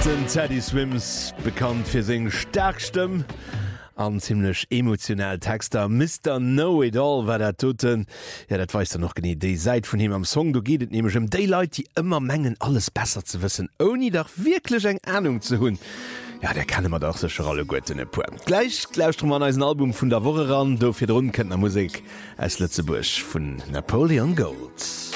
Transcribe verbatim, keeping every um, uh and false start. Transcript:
Den Teddy Swims bekannt fir seg Stärkstimm an ziemlichlech emotionell Texter Mister Know It All war der toten. Ja, dat weist er noch genie déi seit vun him am Song, du gehtet nämlich um Daylight, die immer mengen alles besser zu wissen, oni doch wirklich eng Ahnung zu hunn. Ja, der kann immer doch sech alle Gotte ne pu. Gleich glaubst du man als ein Album vun der Woche ran, do fir run kennt der Musik als Lützebusch vun Napoleon Gold.